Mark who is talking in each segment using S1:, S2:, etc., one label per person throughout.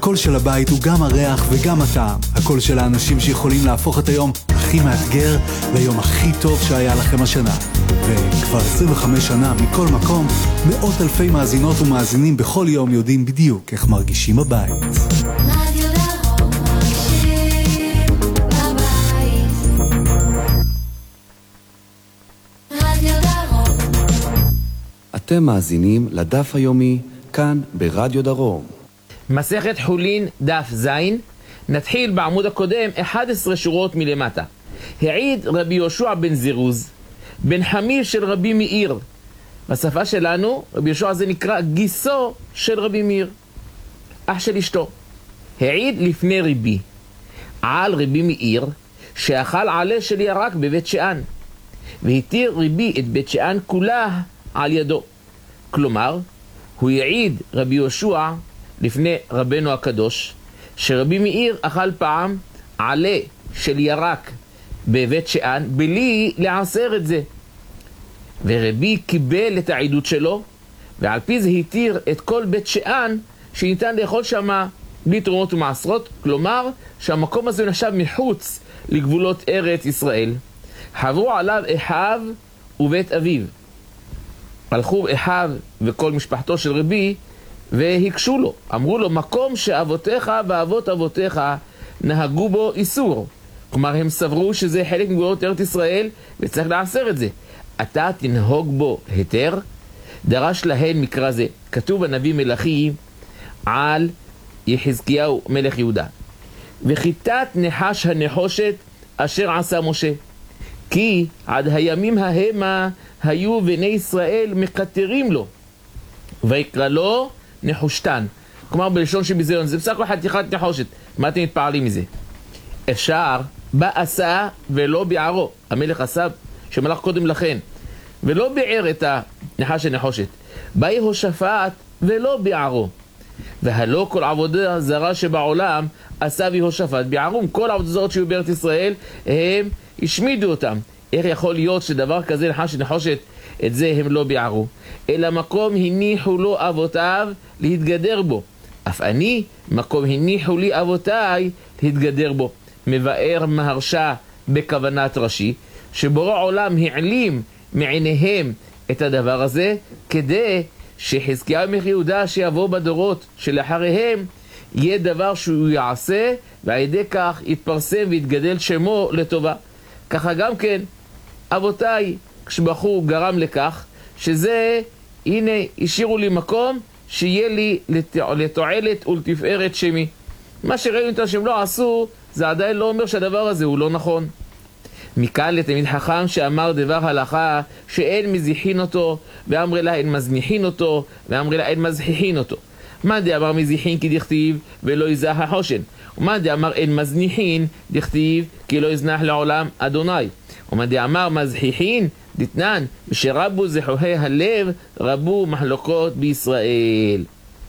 S1: הקול של הבית הוא גם הריח וגם הטעם. הקול של האנשים שיכולים להפוך את היום הכי מאתגר ליום הכי טוב שהיה לכם השנה. וכבר 25 שנה מכל מקום, מאות אלפי מאזינות ומאזינים בכל יום יודעים בדיוק איך מרגישים בבית.
S2: רדיו דרום מרגישים בבית. רדיו דרום.
S3: אתם מאזינים לדף היומי כאן ברדיו דרום.
S4: מסכת חולין דף זין. נתחיל בעמוד הקודם 11 שורות מלמטה. העיד רבי יהושע בן זירוז בן חמיר של רבי מאיר. בשפה שלנו רבי יהושע זה נקרא גיסו של רבי מאיר, אח של אשתו. העיד לפני רבי על רבי מאיר שאכל עלה של ירק בבית שאן, והתיר רבי את בית שאן כולה על ידו. כלומר, הוא העיד רבי יהושע לפני רבנו הקדוש שרבי מאיר אכל פעם עלה של ירק בבית שאן בלי לעשר את זה, ורבי קיבל את העדות שלו, ועל פי זה התיר את כל בית שאן שניתן לאכול שמה בלי תרומות ומעשרות. כלומר שהמקום הזה נחשב מחוץ לגבולות ארץ ישראל. חברו עליו אחיו ובית אביו. הלכו אחיו וכל משפחתו של רבי והקשו לו, אמרו לו, מקום שאבותיך ואבות אבותיך נהגו בו איסור. כלומר הם סברו שזה חלק מגבולות ארץ ישראל וצריך לעשר את זה, אתה תנהוג בו היתר? דרש להן מקרא זה. כתוב בנביא מלאכי על יחזקיהו מלך יהודה, וחיטת נחש הנחושת אשר עשה משה, כי עד הימים ההמה היו בני ישראל מקטרים לו, ויקרא לו נחושתן. כלומר בלשון שבזיון, זה בסך הכל חתיכת נחושת, מה אתם מתפעלים מזה? אפשר בעשה ולא בערו. המלך עשה שמלך קודם לכן ולא בער את הנחש הנחושת. בא יהושפט ולא בערו. והלא כל עבודה זרה שבעולם עשה יהושפט בערום. כל העבודות זרות שהיו בארץ ישראל הם השמידו אותם. איך יכול להיות שדבר כזה נחש הנחושת את זה הם לא בערו? אלא מקום הניחו לו אבותיו להתגדר בו. אף אני מקום הניחו לי אבותיי להתגדר בו. מבאר מהרשע בכוונת רש"י שבורא עולם העלים מעיניהם את הדבר הזה, כדי שחזקיהו מלך יהודה שיבוא בדורות שלאחריהם יהיה דבר שהוא יעשה, ועל ידי כך יתפרסם ויתגדל שמו לטובה. ככה גם כן אבותיי כשבחרו גרם לכך שזה, הנה השאירו לי מקום שיהיה לי לתועלת ולתפארת שמי. מה שראינו את השם לא עשו, זה עדיין לא אומר שהדבר הזה הוא לא נכון. מכאן לתלמיד חכם שאמר דבר הלכה שאין מזיחין אותו, ואמרי לה אין מזניחין אותו, ואמרי לה אין מזחיחין אותו. מה דאמר מזיחין כי דכתיב ולא יזח החושן, ומה דאמר אין מזניחין דכתיב כי לא יזנח לעולם אדוני, ומה דאמר מזחיחין דתנן ושרבו זחוחי הלב רבו מחלוקות בישראל.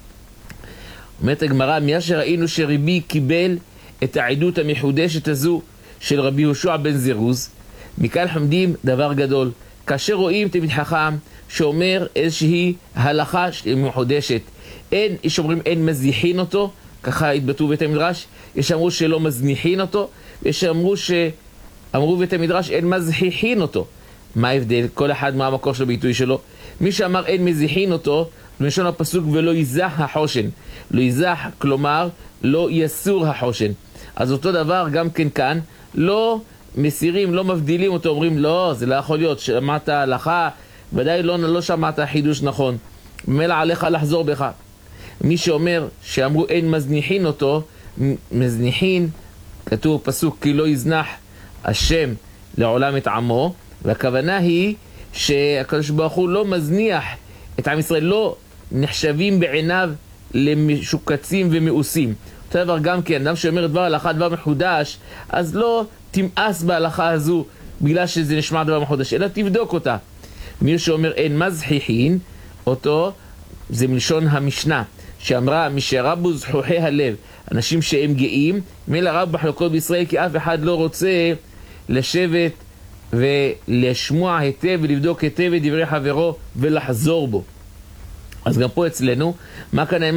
S4: אומרת הגמרא, מאז שראינו שרבי קיבל את העדות המחודשת הזו של רבי יהושע בן זירוז, מכאן חמדים דבר גדול. כאשר רואים תלמיד חכם שאומר איזושהי הלכה מחודשת, יש שאומרים אין מזניחין אותו, ככה התבטאו בית המדרש, יש שאמרו שלא מזניחין אותו, ויש שאמרו בית המדרש אין מזחיחין אותו. מה ההבדל? כל אחד מה המקור של הביטוי שלו. מי שאמר אין מזיחין אותו, בלשון הפסוק ולא יזח החושן, לא יזח כלומר לא יסור החושן. אז אותו דבר גם כן כאן, לא מסירים, לא מבדילים אותו, אומרים לא, זה לא יכול להיות, שמעת הלכה, ודאי לא שמעת חידוש נכון, ממילא עליך לחזור בך. מי שאומר שאמרו אין מזניחין אותו, מזניחין, כתוב פסוק כי לא יזנח השם לעולם את עמו, והכוונה היא שהקדוש ברוך הוא לא מזניח את עם ישראל, לא נחשבים בעיניו למשוקצים ומאוסים. אותו דבר גם כן, אדם שאומר דבר הלכה, דבר מחודש, אז לא תמאס בהלכה הזו בגלל שזה נשמע דבר מחודש, אלא תבדוק אותה. מי שאומר אין מזחיחין אותו, זה מלשון המשנה שאמרה משרבו זחוחי הלב, אנשים שהם גאים, מילא רב מחלוקות בישראל, כי אף אחד לא רוצה לשבת ולשמוע היטב ולבדוק היטב את דברי חברו ולחזור בו. אז גם פה אצלנו, מה כאן